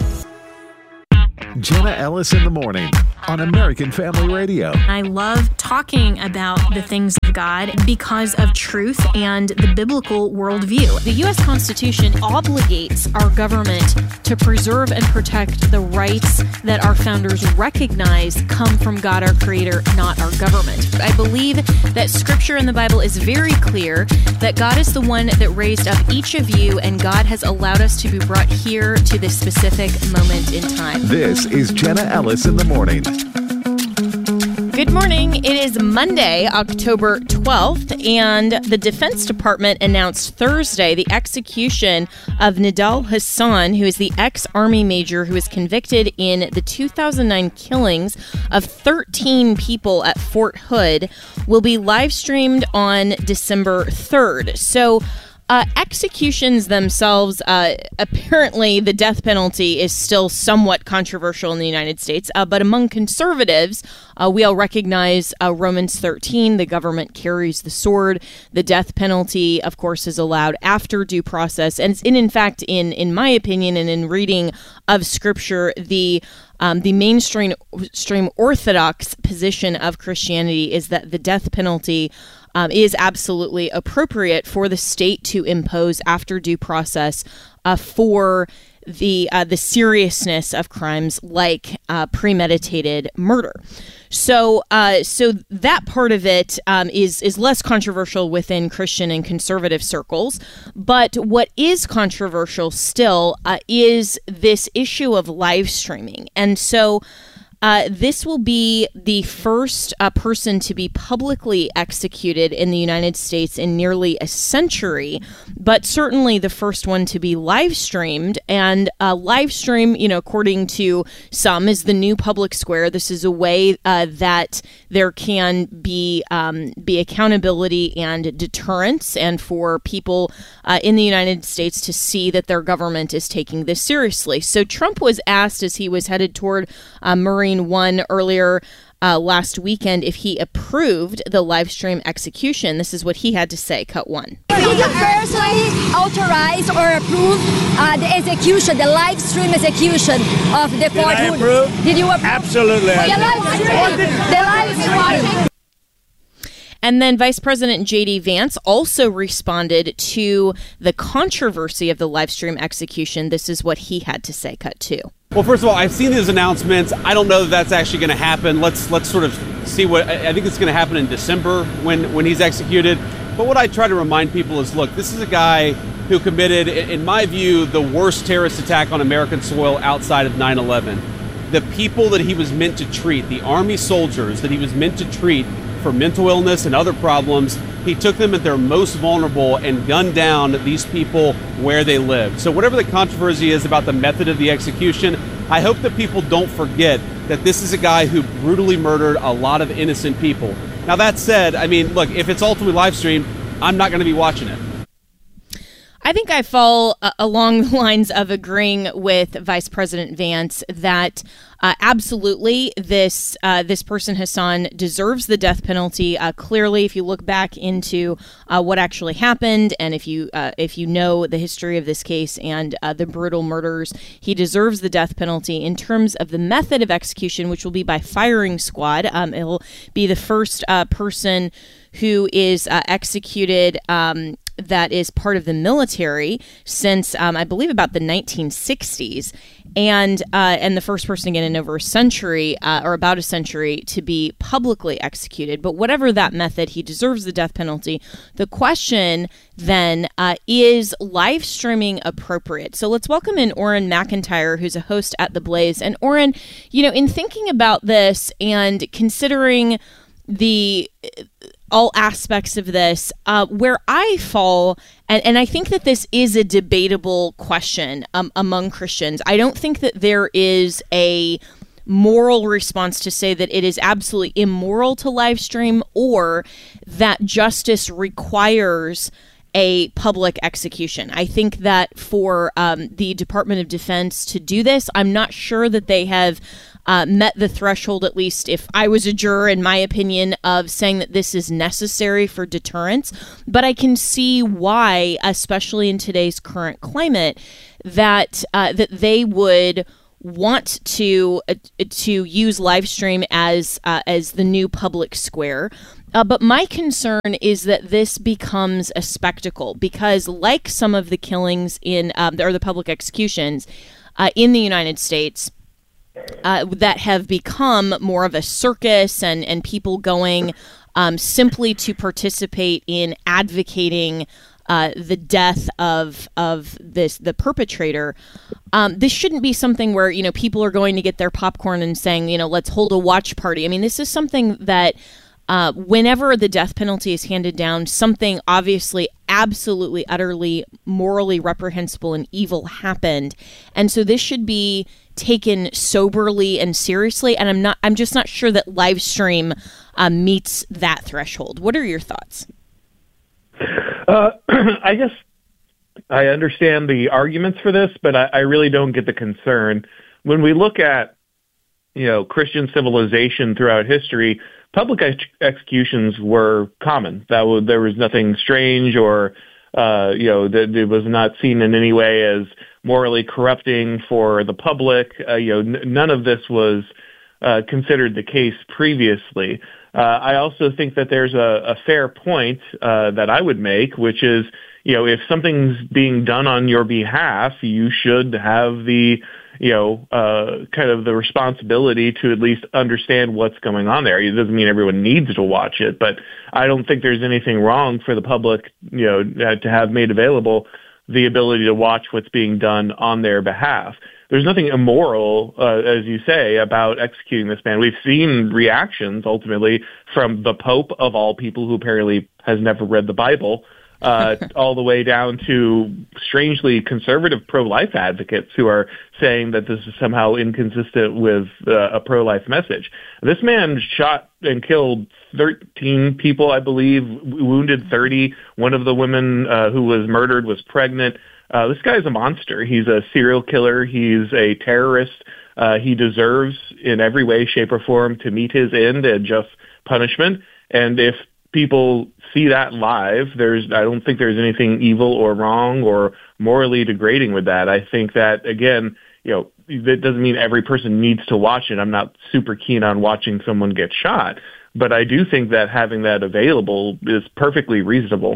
Jenna Ellis in the morning on American Family Radio. I love talking about the things of God because of truth and the biblical worldview. The U S Constitution obligates our government to preserve and protect the rights that our founders recognize come from God, our Creator, not our government. I believe that Scripture in the Bible is very clear that God is the one that raised up each of you, and God has allowed us to be brought here to this specific moment in time. This is Jenna Ellis in the morning. Good morning. It is Monday, October twelfth, and the Defense Department announced Thursday the execution of Nidal Hasan, who is the ex-Army major who was convicted in the two thousand nine killings of thirteen people at Fort Hood, will be live streamed on December third. So, Uh, executions themselves, uh, apparently the death penalty is still somewhat controversial in the United States, uh, but among conservatives, uh, we all recognize uh, Romans thirteen, the government carries the sword. The death penalty, of course, is allowed after due process. And, and in fact, in, in my opinion and in reading of Scripture, the Um, the mainstream stream Orthodox position of Christianity is that the death penalty um, is absolutely appropriate for the state to impose after due process uh, for the uh, the seriousness of crimes like uh, premeditated murder. So, uh, so that part of it um, is is less controversial within Christian and conservative circles. But what is controversial still uh, is this issue of live streaming, and so. Uh, this will be the first uh, person to be publicly executed in the United States in nearly a century, but certainly the first one to be live streamed. And uh, live stream, you know, according to some, is the new public square. This is a way uh, that there can be um, be accountability and deterrence, and for people uh, in the United States to see that their government is taking this seriously. So Trump was asked as he was headed toward uh, Marine One earlier uh, last weekend if he approved the live stream execution. This is what he had to say. Cut one. Did you personally authorize or approve uh, the execution, the live stream execution of the Fort Hood? Did I approve? Did you approve? Absolutely. For your live stream, the live stream. And then Vice President J D Vance also responded to the controversy of the live stream execution. This is what he had to say. Cut two. Well, first of all, I've seen these announcements. I don't know that that's actually going to happen. Let's let's sort of see what I think it's going to happen in December when when he's executed. But what I try to remind people is, look, this is a guy who committed, in my view, the worst terrorist attack on American soil outside of nine eleven. The people that he was meant to treat, the Army soldiers that he was meant to treat for mental illness and other problems, he took them at their most vulnerable and gunned down these people where they lived. So whatever the controversy is about the method of the execution, I hope that people don't forget that this is a guy who brutally murdered a lot of innocent people. Now, that said, I mean, look, if it's ultimately live streamed, I'm not going to be watching it. I think I fall uh, along the lines of agreeing with Vice President Vance that uh, absolutely this uh, this person, Hasan, deserves the death penalty. Uh, clearly, if you look back into uh, what actually happened, and if you uh, if you know the history of this case and uh, the brutal murders, he deserves the death penalty. In terms of the method of execution, which will be by firing squad, um, it'll be the first uh, person who is uh, executed. Um, that is part of the military since um, I believe about the nineteen sixties, and uh, and the first person again in over a century uh, or about a century to be publicly executed. But whatever that method, he deserves the death penalty. The question then uh, is live streaming appropriate? So let's welcome in Oren McIntyre, who's a host at The Blaze. And Oren, you know, in thinking about this and considering the all aspects of this, uh, where I fall, and, and I think that this is a debatable question um, among Christians. I don't think that there is a moral response to say that it is absolutely immoral to live stream or that justice requires a public execution. I think that for um, the Department of Defense to do this, I'm not sure that they have uh, met the threshold, at least if I was a juror, in my opinion, of saying that this is necessary for deterrence. But I can see why, especially in today's current climate, that uh, that they would want to uh, to use live stream as uh, as the new public square. Uh, but my concern is that this becomes a spectacle because, like some of the killings in um, or the public executions uh, in the United States, uh, that have become more of a circus and and people going um, simply to participate in advocating Uh, the death of of this the perpetrator. Um, this shouldn't be something where, you know, people are going to get their popcorn and saying, you know, let's hold a watch party. I mean, this is something that uh, whenever the death penalty is handed down, something obviously absolutely, utterly, morally reprehensible and evil happened. And so this should be taken soberly and seriously. And I'm not, I'm just not sure that live stream uh, meets that threshold. What are your thoughts? Uh, I guess I understand the arguments for this, but I, I really don't get the concern. When we look at, you know, Christian civilization throughout history, public ex- executions were common. That was, there was nothing strange or, uh, you know, that it was not seen in any way as morally corrupting for the public. Uh, you know, n- none of this was uh, considered the case previously. Uh, I also think that there's a, a fair point uh, that I would make, which is, you know, if something's being done on your behalf, you should have the, you know, uh, kind of the responsibility to at least understand what's going on there. It doesn't mean everyone needs to watch it, but I don't think there's anything wrong for the public, you know, to have made available the ability to watch what's being done on their behalf. There's nothing immoral, uh, as you say, about executing this man. We've seen reactions, ultimately, from the Pope, of all people, who apparently has never read the Bible, uh, all the way down to strangely conservative pro-life advocates who are saying that this is somehow inconsistent with uh, a pro-life message. This man shot and killed thirteen people, I believe, wounded thirty. One of the women uh, who was murdered was pregnant. Uh, this guy's a monster. He's a serial killer. He's a terrorist. Uh, he deserves in every way, shape, or form to meet his end and just punishment. And if people see that live, there's I don't think there's anything evil or wrong or morally degrading with that. I think that, again, you know, that doesn't mean every person needs to watch it. I'm not super keen on watching someone get shot, but I do think that having that available is perfectly reasonable.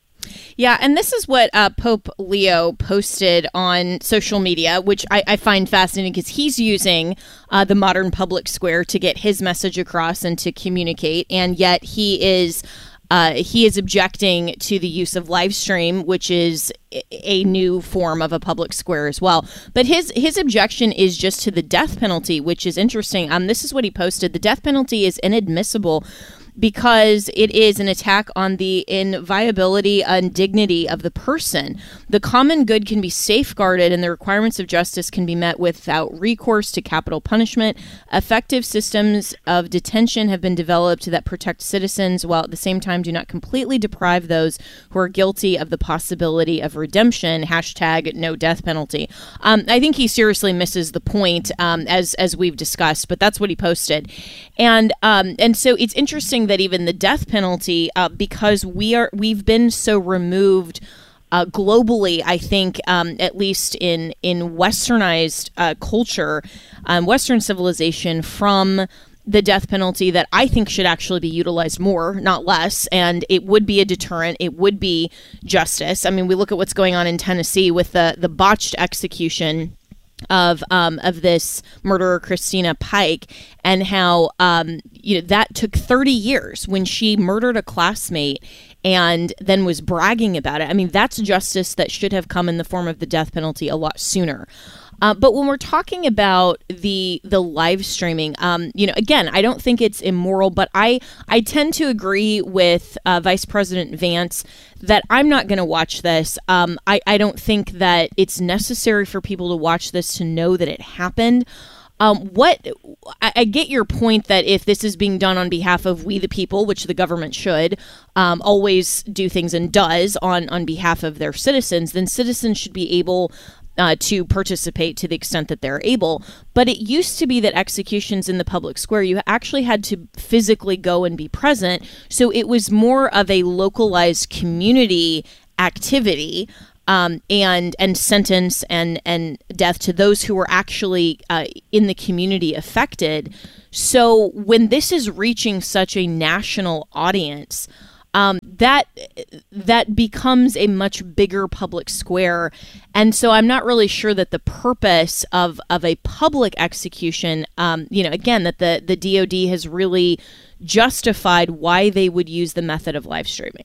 Yeah, and this is what uh, Pope Leo posted on social media, which I, I find fascinating because he's using uh, the modern public square to get his message across and to communicate, and yet he is uh, he is objecting to the use of live stream, which is a new form of a public square as well. But his his objection is just to the death penalty, which is interesting. Um, this is what he posted: the death penalty is inadmissible because it is an attack on the inviolability and dignity of the person. The common good can be safeguarded and the requirements of justice can be met without recourse to capital punishment. Effective systems of detention have been developed that protect citizens while at the same time do not completely deprive those who are guilty of the possibility of redemption. Hashtag no death penalty. Um, I think he seriously misses the point, um, as as we've discussed, but that's what he posted. And um, and so it's interesting that even the death penalty, uh, because we are we've been so removed uh, globally, I think, um, at least in in westernized uh, culture, um, Western civilization, from the death penalty that I think should actually be utilized more, not less, and it would be a deterrent. It would be justice. I mean, we look at what's going on in Tennessee with the the botched execution of um, of this murderer, Christina Pike, and how um, you know that took thirty years when she murdered a classmate and then was bragging about it. I mean, that's justice that should have come in the form of the death penalty a lot sooner. Uh, but when we're talking about the the live streaming, um, you know, again, I don't think it's immoral, but I I tend to agree with uh, Vice President Vance that I'm not going to watch this. Um, I I don't think that it's necessary for people to watch this to know that it happened. Um, what I, I get your point that if this is being done on behalf of we the people, which the government should um, always do things and does on on behalf of their citizens, then citizens should be able Uh, to participate to the extent that they're able. But it used to be that executions in the public square, you actually had to physically go and be present. So it was more of a localized community activity um, and and sentence and, and death to those who were actually uh, in the community affected. So when this is reaching such a national audience, Um, that that becomes a much bigger public square. And so I'm not really sure that the purpose of, of a public execution, um, you know, again, that the, the D O D has really justified why they would use the method of live streaming.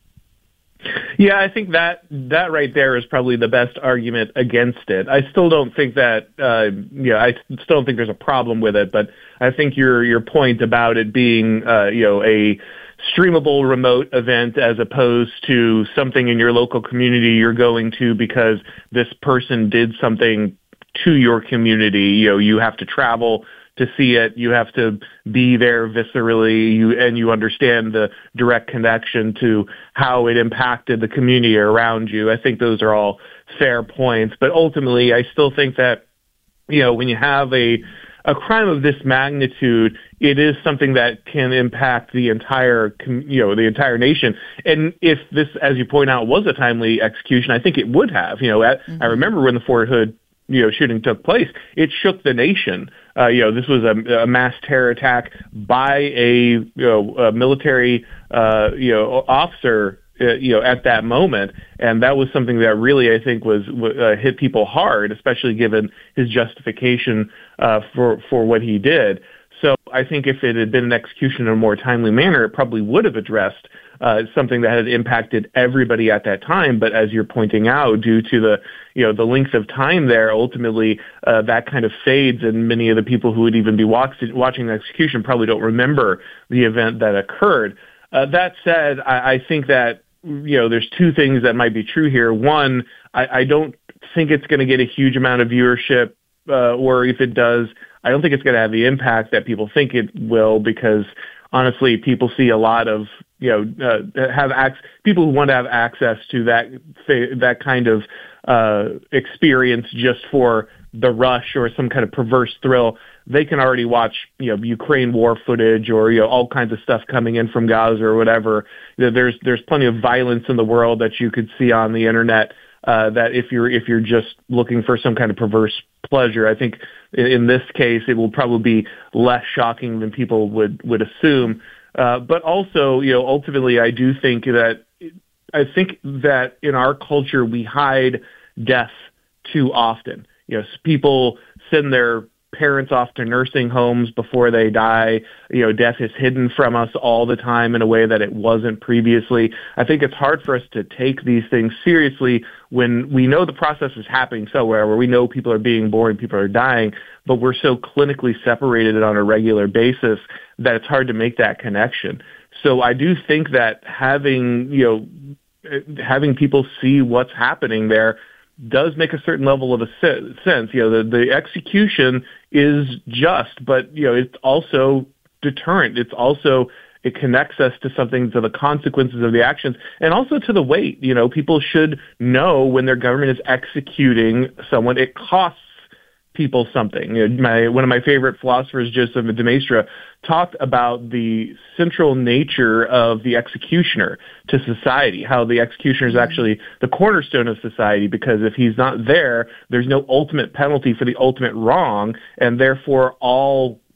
Yeah, I think that that right there is probably the best argument against it. I still don't think that, uh, you know, I still don't think there's a problem with it, but I think your your point about it being, uh, you know, a streamable remote event as opposed to something in your local community you're going to because this person did something to your community. You know, you have to travel to see it. You have to be there viscerally, you, and you understand the direct connection to how it impacted the community around you. I think those are all fair points. But ultimately, I still think that, you know, when you have a a crime of this magnitude, it is something that can impact the entire, you know, the entire nation. And if this, as you point out, was a timely execution, I think it would have. You know, at, mm-hmm. I remember when the Fort Hood, you know, shooting took place, it shook the nation. Uh, you know, this was a, a mass terror attack by a, you know, a military, uh, you know, officer. Uh, you know, at that moment, and that was something that really, I think, was uh, hit people hard, especially given his justification uh, for for what he did. So I think if it had been an execution in a more timely manner, it probably would have addressed uh, something that had impacted everybody at that time. But as you're pointing out, due to the you know the length of time there, ultimately uh, that kind of fades, and many of the people who would even be watch- watching the execution probably don't remember the event that occurred. Uh, that said, I, I think that you know, there's two things that might be true here. One, I, I don't think it's going to get a huge amount of viewership, uh, or if it does, I don't think it's going to have the impact that people think it will, because honestly, people see a lot of, you know, uh, have ac- people who want to have access to that that kind of uh, experience just for the rush or some kind of perverse thrill. They can already watch, you know, Ukraine war footage or, you know, all kinds of stuff coming in from Gaza or whatever. You know, there's there's plenty of violence in the world that you could see on the internet. Uh, that if you're if you're just looking for some kind of perverse pleasure, I think in, in this case it will probably be less shocking than people would would assume. Uh, but also, you know, ultimately, I do think that I think that in our culture we hide death too often. You know, people send their parents off to nursing homes before they die. You know, death is hidden from us all the time in a way that it wasn't previously. I think it's hard for us to take these things seriously when we know the process is happening somewhere, where we know people are being born, people are dying, but we're so clinically separated on a regular basis that it's hard to make that connection. So I do think that having, you know, having people see what's happening there does make a certain level of a sense. You know, the, the execution is just, but, you know, it's also deterrent. It's also, it connects us to something, to the consequences of the actions, and also to the weight. You know, people should know when their government is executing someone, it costs people something. You know, my, one of my favorite philosophers, Joseph de Maistre, talked about the central nature of the executioner to society, how the executioner is actually the cornerstone of society, because if he's not there, there's no ultimate penalty for the ultimate wrong, and therefore all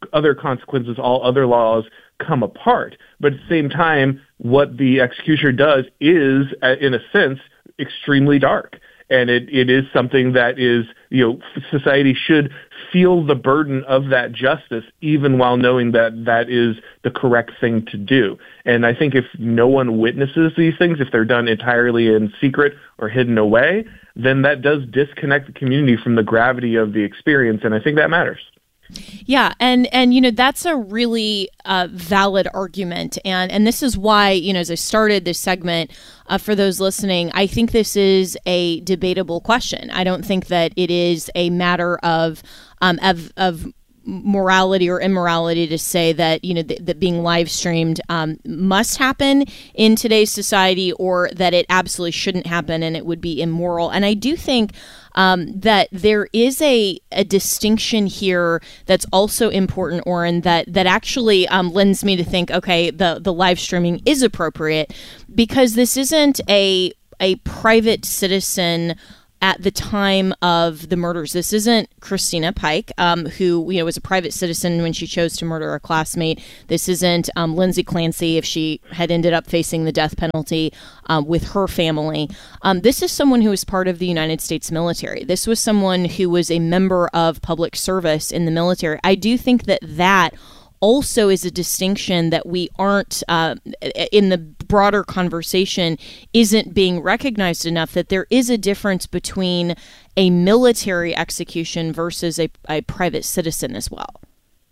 other consequences, all other laws come apart. But at the same time, what the executioner does is, in a sense, extremely dark. And it, it is something that is, you know, society should feel the burden of that justice, even while knowing that that is the correct thing to do. And I think if no one witnesses these things, if they're done entirely in secret or hidden away, then that does disconnect the community from the gravity of the experience. And I think that matters. Yeah, and and you know that's a really uh, valid argument, and and this is why, you know, as I started this segment, uh, for those listening, I think this is a debatable question. I don't think that it is a matter of um, of of morality or immorality to say that, you know, th- that being live streamed um, must happen in today's society, or that it absolutely shouldn't happen and it would be immoral. And I do think um, that there is a, a distinction here that's also important, Oren, that that actually um, lends me to think, okay, the the live streaming is appropriate, because this isn't a a private citizen at the time of the murders. This isn't Christina Pike, um, who, you know, was a private citizen when she chose to murder a classmate. This isn't um, Lindsay Clancy if she had ended up facing the death penalty um, with her family. Um, this is someone who was part of the United States military. This was someone who was a member of public service in the military. I do think that that also is a distinction that we aren't, uh, in the broader conversation, isn't being recognized enough, that there is a difference between a military execution versus a, a private citizen as well.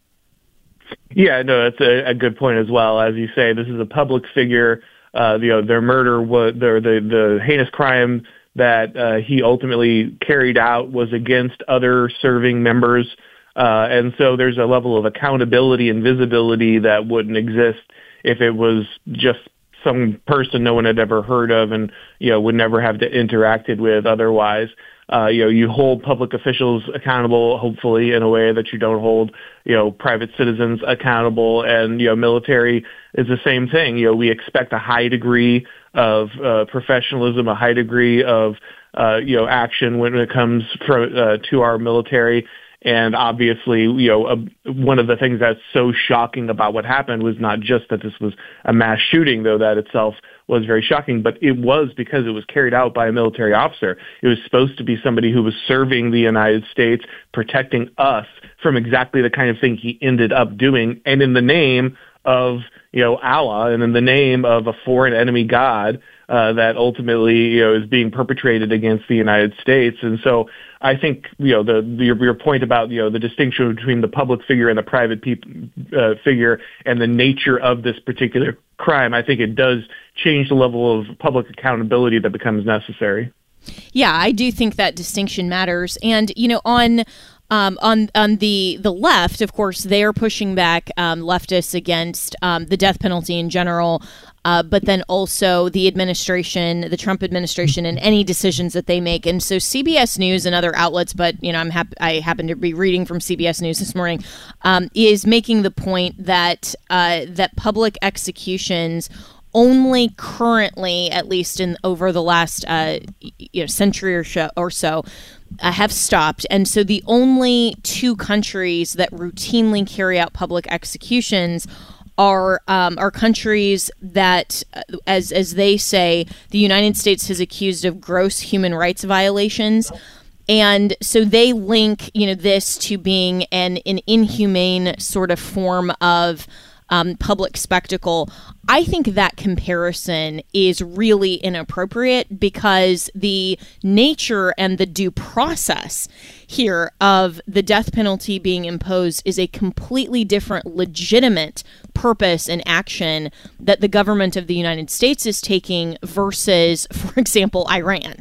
Yeah, no, that's a, a good point as well. As you say, this is a public figure. Uh, you know, their murder was the the, the heinous crime that uh, he ultimately carried out was against other serving members. Uh, and so there's a level of accountability and visibility that wouldn't exist if it was just some person no one had ever heard of and, you know, would never have to interacted with otherwise. Uh, you know, you hold public officials accountable, hopefully, in a way that you don't hold, you know, private citizens accountable. And, you know, military is the same thing. You know, we expect a high degree of uh, professionalism, a high degree of, uh, you know, action when it comes from, uh, to our military. And obviously, you know, uh, one of the things that's so shocking about what happened was not just that this was a mass shooting, though that itself was very shocking, but it was because it was carried out by a military officer. It was supposed to be somebody who was serving the United States, protecting us from exactly the kind of thing he ended up doing, and in the name of, you know, Allah, and in the name of a foreign enemy god uh, that ultimately, you know, is being perpetrated against the United States. And so I think, you know, the, the your, your point about, you know, the distinction between the public figure and the private peop, uh, figure and the nature of this particular crime, I think it does change the level of public accountability that becomes necessary. Yeah, I do think that distinction matters. And, you know, on Um, on on the, the left, of course, they're pushing back um, leftists against um, the death penalty in general, uh, but then also the administration, the Trump administration, and any decisions that they make. And so C B S News and other outlets, but you know, I'm hap- I happen to be reading from C B S News this morning, um, is making the point that uh, that public executions only currently, at least in over the last uh, you know century or so, or so uh, have stopped. And so the only two countries that routinely carry out public executions are um, are countries that, uh, as as they say, the United States has accused of gross human rights violations. And so they link, you know, this to being an, an inhumane sort of form of Um, public spectacle. I think that comparison is really inappropriate, because the nature and the due process here of the death penalty being imposed is a completely different legitimate purpose and action that the government of the United States is taking versus, for example, Iran.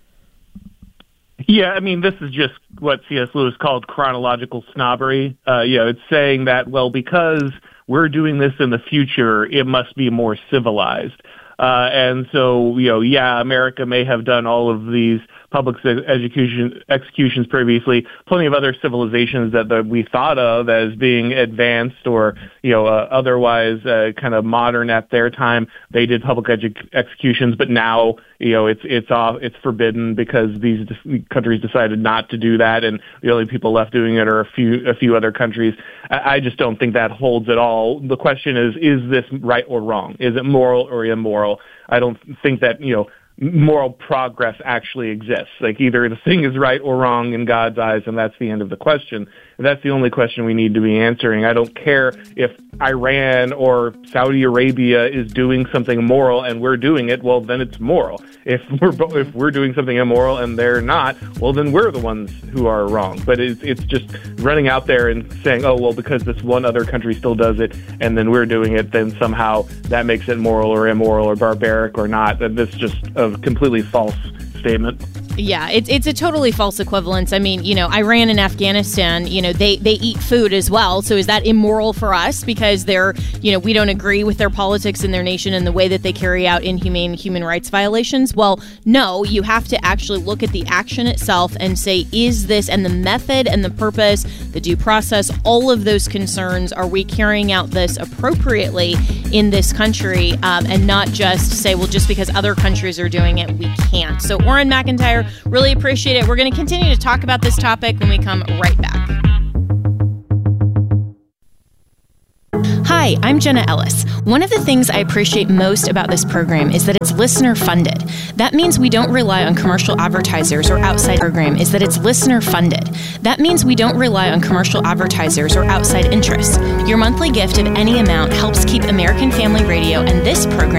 Yeah, I mean, this is just what C S Lewis called chronological snobbery. Uh, you know, it's saying that, well, because we're doing this in the future, it must be more civilized. Uh, and so, you know, yeah, America may have done all of these public execution, executions previously. Plenty of other civilizations that, that we thought of as being advanced or, you know, uh, otherwise uh, kind of modern at their time, they did public edu- executions, but now, you know, it's it's off, it's forbidden because these countries decided not to do that, and the only people left doing it are a few a few other countries. I, I just don't think that holds at all. The question is, is this right or wrong? Is it moral or immoral? I don't think that, you know, moral progress actually exists. Like, either the thing is right or wrong in God's eyes, and that's the end of the question. And that's the only question we need to be answering. I don't care if Iran or Saudi Arabia is doing something moral and we're doing it, well, then it's moral. If we're if we're doing something immoral and they're not, well, then we're the ones who are wrong. But it's, it's just running out there and saying, oh, well, because this one other country still does it and then we're doing it, then somehow that makes it moral or immoral or barbaric or not. That's just a completely false statement. Yeah, it's it's a totally false equivalence. I mean, you know, Iran and Afghanistan, you know, they, they eat food as well. So is that immoral for us because they're, you know, we don't agree with their politics in their nation and the way that they carry out inhumane human rights violations? Well, no, you have to actually look at the action itself and say, is this, and the method and the purpose, the due process, all of those concerns, are we carrying out this appropriately in this country, um, and not just say, well, just because other countries are doing it, we can't. So Orrin McIntyre, really appreciate it. We're going to continue to talk about this topic when we come right back. Hi, I'm Jenna Ellis. One of the things I appreciate most about this program is that it's listener funded. That means we don't rely on commercial advertisers or outside program is that it's listener funded. That means we don't rely on commercial advertisers or outside interests. Your monthly gift of any amount helps keep American Family Radio and this program